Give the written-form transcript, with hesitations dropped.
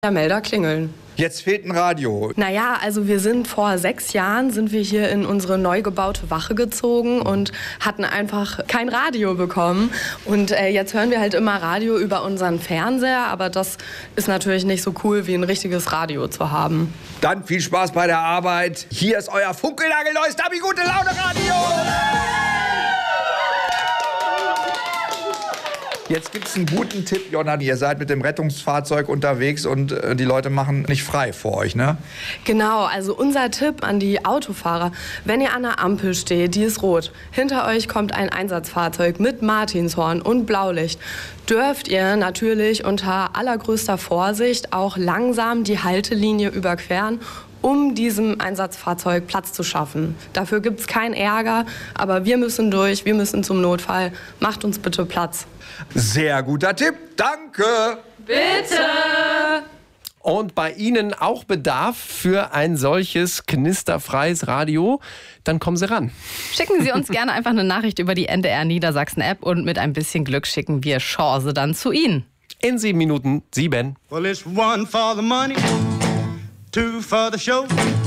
Der Melder klingeln. Jetzt fehlt ein Radio. Naja, also wir sind vor 6 Jahren hier in unsere neu gebaute Wache gezogen und hatten einfach kein Radio bekommen. Und jetzt hören wir halt immer Radio über unseren Fernseher, aber das ist natürlich nicht so cool, wie ein richtiges Radio zu haben. Dann viel Spaß bei der Arbeit. Hier ist euer funkelnagelneues Dabi Gute Laune Radio. Jetzt gibt's einen guten Tipp, Jonna. Ihr seid mit dem Rettungsfahrzeug unterwegs und die Leute machen nicht frei vor euch, ne? Genau, also unser Tipp an die Autofahrer: Wenn ihr an der Ampel steht, die ist rot, hinter euch kommt ein Einsatzfahrzeug mit Martinshorn und Blaulicht, dürft ihr natürlich unter allergrößter Vorsicht auch langsam die Haltelinie überqueren, um diesem Einsatzfahrzeug Platz zu schaffen. Dafür gibt's keinen Ärger, aber wir müssen durch, wir müssen zum Notfall. Macht uns bitte Platz. Sehr guter Tipp, danke. Bitte. Und bei Ihnen auch Bedarf für ein solches knisterfreies Radio? Dann kommen Sie ran. Schicken Sie uns gerne einfach eine Nachricht über die NDR Niedersachsen App und mit ein bisschen Glück schicken wir Chance dann zu Ihnen. In 7 Minuten 7. Well, it's 1 for the money, 2 for the show.